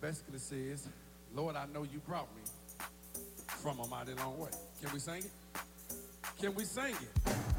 basically says, Lord, I know you brought me from a mighty long way. Can we sing it? Can we sing it?